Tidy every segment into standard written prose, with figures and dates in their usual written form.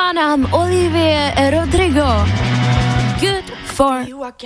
Zpívá nám Olivia Rodrigo. Good for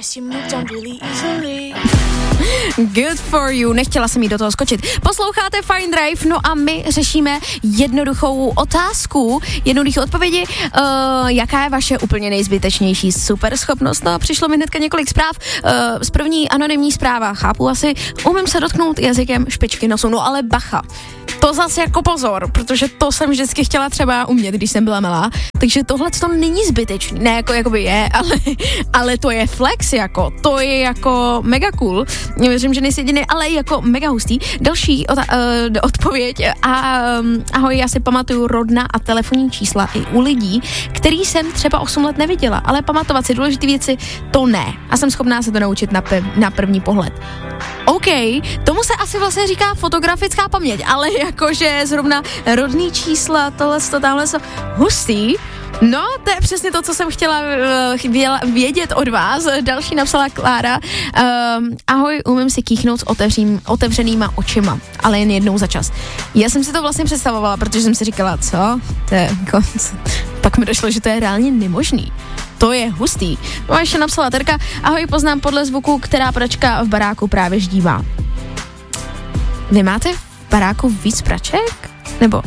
Good for you, nechtěla jsem jí do toho skočit. Posloucháte Fine Drive, no a my řešíme jednoduchou otázku, jednoduché odpovědi, jaká je vaše úplně nejzbytečnější superschopnost. No a přišlo mi hnedka několik zpráv. Z první anonymní zpráva, chápu asi, umím se dotknout jazykem špičky nosu, no ale bacha. To zase jako pozor, protože to jsem vždycky chtěla třeba umět, když jsem byla malá. Takže tohle to není zbytečný. Ne, jakoby je, ale to je flex, jako. To je jako mega cool. Věřím, že nejsi jediný, ale jako mega hustý. Další odpověď. Ahoj, já si pamatuju rodna a telefonní čísla i u lidí, který jsem třeba 8 let neviděla, ale pamatovat si důležité věci, to ne. A jsem schopná se to naučit na první pohled. OK, tomu se asi vlastně říká fotografická paměť, ale jakože zrovna rodný čísla, tamhle jsou hustý. No, to je přesně to, co jsem chtěla vědět od vás. Další napsala Klára. Ahoj, umím si kýchnout s otevřenýma očima, ale jen jednou za čas. Já jsem si to vlastně představovala, protože jsem si říkala, co? To je jako... Pak mi došlo, že to je reálně nemožný. To je hustý. No a ještě napsala Terka. Ahoj, poznám podle zvuku, která pračka v baráku právě ždívá. Vy máte v baráku víc praček? Nebo...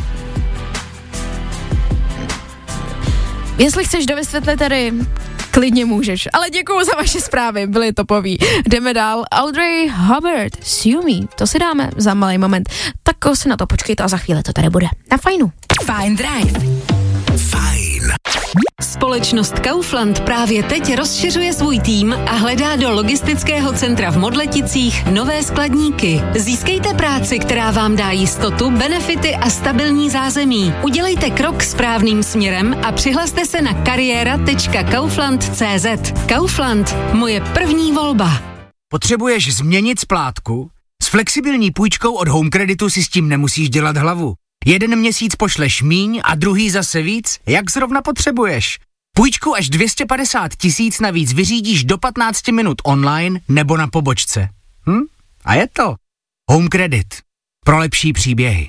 Jestli chceš dovysvětlit tady, klidně můžeš. Ale děkuju za vaše zprávy, byly topový. Jdeme dál. Audrey Hubbard, Sue Me, to si dáme za malý moment. Tak si na to počkejte a za chvíli to tady bude. Na fajnu. Fine Drive. Fajn. Společnost Kaufland právě teď rozšiřuje svůj tým a hledá do logistického centra v Modleticích nové skladníky. Získejte práci, která vám dá jistotu, benefity a stabilní zázemí. Udělejte krok správným směrem a přihlaste se na kariéra.kaufland.cz. Kaufland, moje první volba. Potřebuješ změnit splátku? S flexibilní půjčkou od Home Creditu si s tím nemusíš dělat hlavu. 1 měsíc pošleš míň a druhý zase víc, jak zrovna potřebuješ. Půjčku až 250 000 navíc vyřídíš do 15 minut online nebo na pobočce. A je to Home Credit. Pro lepší příběhy.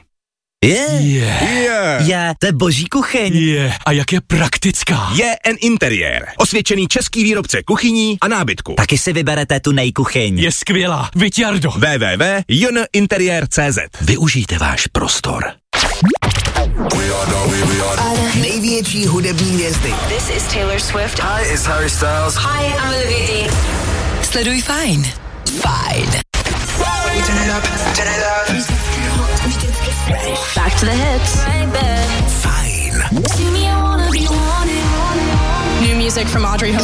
To je boží kuchyň. A jak je praktická. Interiér. Osvědčený český výrobce kuchyní a nábytku. Taky si vyberete tu nejkuchyň. Je skvělá. Vyťardo. www.jinteriér.cz. Využijte váš prostor. Největší hudební hvězdy. This is Taylor Swift. Hi, it's Harry Styles. Hi, I'm Olivia Dean. Sleduj Fajn. Fajn. Turn it up, turn it up. Back to the hits. Fajn. New music from Audrey Hopkins.